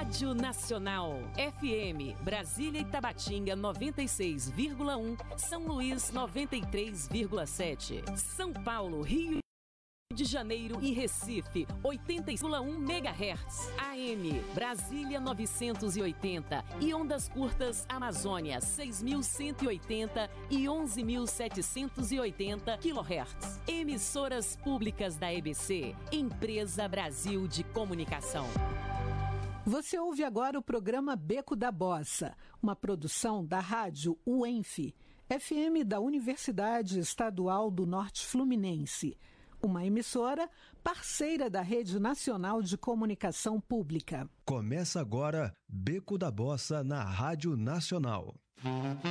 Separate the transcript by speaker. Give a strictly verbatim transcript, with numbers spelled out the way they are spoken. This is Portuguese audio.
Speaker 1: Rádio Nacional, F M, Brasília e Tabatinga noventa e seis vírgula um, São Luís noventa e três vírgula sete, São Paulo, Rio de Janeiro e Recife oitenta vírgula um megahertz, A M, Brasília novecentos e oitenta e ondas curtas Amazônia seis mil cento e oitenta e onze mil setecentos e oitenta quilohertz. Emissoras públicas da E B C, Empresa Brasil de Comunicação.
Speaker 2: Você ouve agora o programa Beco da Bossa, uma produção da rádio U E N F, F M da Universidade Estadual do Norte Fluminense, uma emissora parceira da Rede Nacional de Comunicação Pública.
Speaker 3: Começa agora Beco da Bossa na Rádio Nacional.